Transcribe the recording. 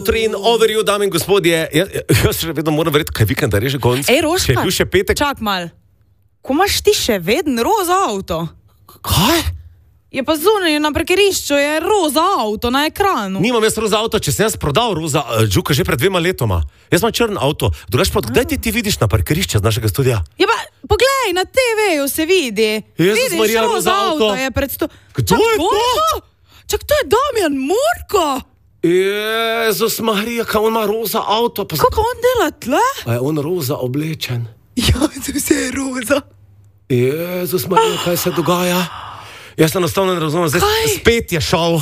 Outer in Over You, dame in gospodje. Jaz še vedno moram verjeti, kaj vikend, da je že konc. Rožka, če je bil še petek. čak mal. Ko imaš ti še vedno roza avto? Kaj? Je pa zunaj na parkirišču, je roza avto na ekranu. Nimam jaz roza avto, če sem jaz prodal roza Džuka že pred 2 letoma. Jaz imam črn avto. Drugač pa, kdaj ti vidiš na parkirišče z našega studia? Ja pa, poglej, na TV-ju se vidi. Jezus Vidiš, Marija, roza avto. je pred Kdo je to? Čak, to je Damjan Murko. Jezus Marija, kaj on ima roza avto? Kako pa on dela tle? A je on roza oblečen? Ja, to vse je roza. Jezus Marija, kaj se dogaja? Jaz enostavno ne razumem, zdaj spet je šel.